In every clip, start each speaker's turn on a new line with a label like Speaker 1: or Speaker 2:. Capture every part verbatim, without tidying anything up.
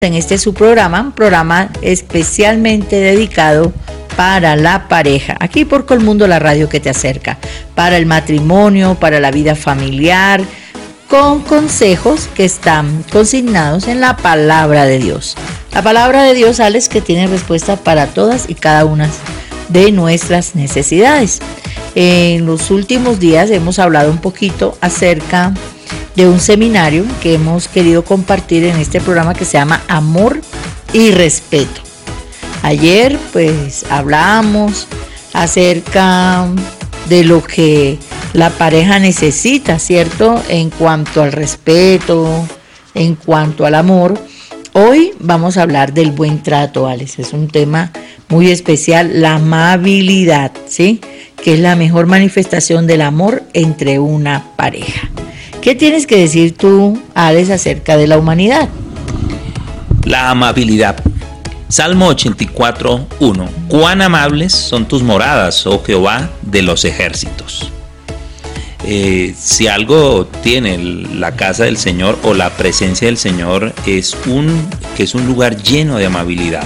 Speaker 1: En este su programa, un programa especialmente dedicado para la pareja, aquí por Colmundo, la radio que te acerca, para el matrimonio, para la vida familiar, con consejos que están consignados en la palabra de Dios. La palabra de Dios, Alex, que tiene respuesta para todas y cada una de nuestras necesidades. En los últimos días hemos hablado un poquito acerca de un seminario que hemos querido compartir en este programa que se llama Amor y Respeto. Ayer pues hablamos acerca de lo que la pareja necesita, ¿cierto? En cuanto al respeto, en cuanto al amor. Hoy vamos a hablar del buen trato, Alex. Es un tema muy especial, la amabilidad, ¿sí? Que es la mejor manifestación del amor entre una pareja. ¿Qué tienes que decir tú, Alex, acerca de la humanidad?
Speaker 2: La amabilidad. Salmo ochenta y cuatro, uno. Cuán amables son tus moradas, oh Jehová de los ejércitos. Eh, si algo tiene la casa del Señor o la presencia del Señor es un, que es un lugar lleno de amabilidad.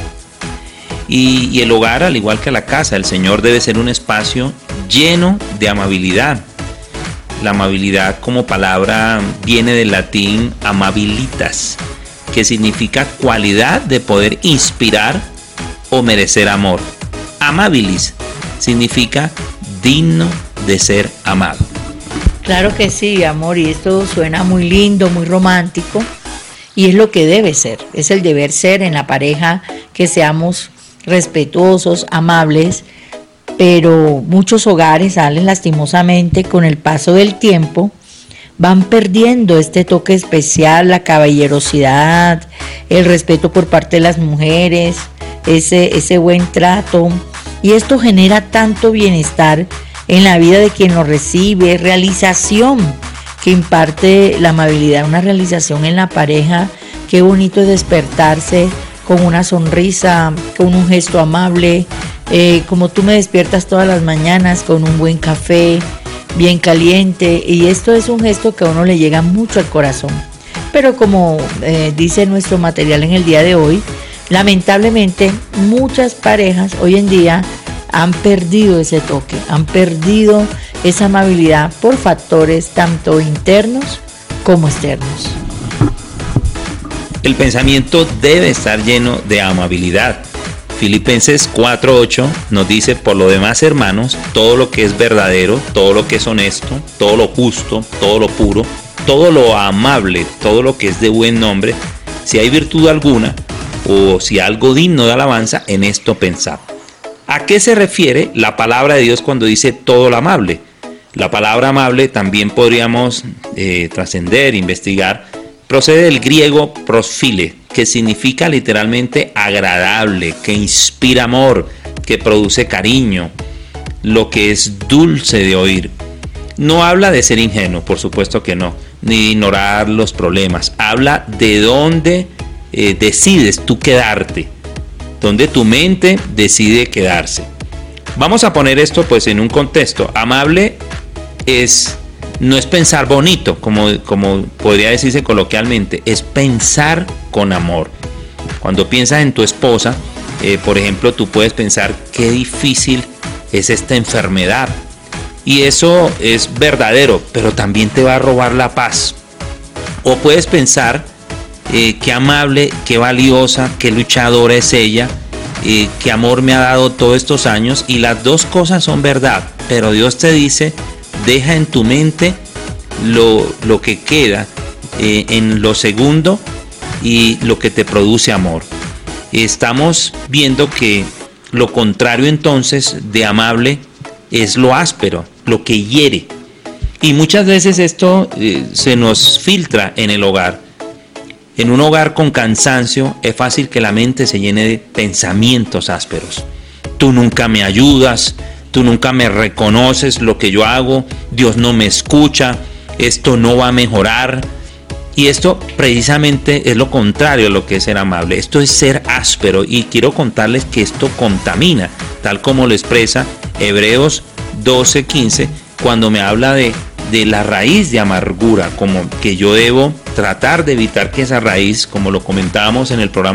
Speaker 2: Y, y el hogar, al igual que la casa del Señor, debe ser un espacio lleno de amabilidad. La amabilidad como palabra viene del latín amabilitas, que significa cualidad de poder inspirar o merecer amor. Amabilis significa digno de ser amado.
Speaker 1: Claro que sí, amor, y esto suena muy lindo, muy romántico, y es lo que debe ser, es el deber ser en la pareja, que seamos respetuosos, amables. Pero muchos hogares salen lastimosamente con el paso del tiempo, van perdiendo este toque especial, la caballerosidad, el respeto por parte de las mujeres, ese, ese buen trato, y esto genera tanto bienestar en la vida de quien lo recibe, realización que imparte la amabilidad, una realización en la pareja. Qué bonito es despertarse con una sonrisa, con un gesto amable. Eh, como tú me despiertas todas las mañanas con un buen café bien caliente, y esto es un gesto que a uno le llega mucho al corazón. Pero como eh, dice nuestro material en el día de hoy, lamentablemente muchas parejas hoy en día han perdido ese toque, han perdido esa amabilidad por factores tanto internos como externos.
Speaker 2: El pensamiento debe estar lleno de amabilidad. Filipenses cuatro ocho nos dice: por lo demás, hermanos, todo lo que es verdadero, todo lo que es honesto, todo lo justo, todo lo puro, todo lo amable, todo lo que es de buen nombre, si hay virtud alguna o si algo digno de alabanza, en esto pensad. ¿A qué se refiere la palabra de Dios cuando dice todo lo amable? La palabra amable también podríamos eh, trascender, investigar. Procede del griego prosfile, que significa literalmente agradable, que inspira amor, que produce cariño, lo que es dulce de oír. No habla de ser ingenuo, por supuesto que no, ni ignorar los problemas. Habla de dónde eh, decides tú quedarte, donde tu mente decide quedarse. Vamos a poner esto pues en un contexto. Amable es... no es pensar bonito, como, como podría decirse coloquialmente, es pensar con amor. Cuando piensas en tu esposa, eh, por ejemplo, tú puedes pensar qué difícil es esta enfermedad. Y eso es verdadero, pero también te va a robar la paz. O puedes pensar eh, qué amable, qué valiosa, qué luchadora es ella, eh, qué amor me ha dado todos estos años. Y las dos cosas son verdad, pero Dios te dice: deja en tu mente lo, lo que queda eh, en lo segundo y lo que te produce amor. Estamos viendo que lo contrario entonces de amable es lo áspero, lo que hiere. Y muchas veces esto eh, se nos filtra en el hogar. En un hogar con cansancio es fácil que la mente se llene de pensamientos ásperos. Tú nunca me ayudas. Tú nunca me reconoces lo que yo hago, Dios no me escucha, esto no va a mejorar. Y esto precisamente es lo contrario a lo que es ser amable. Esto es ser áspero, y quiero contarles que esto contamina, tal como lo expresa Hebreos doce quince, cuando me habla de de la raíz de amargura, como que yo debo tratar de evitar que esa raíz, como lo comentábamos en el programa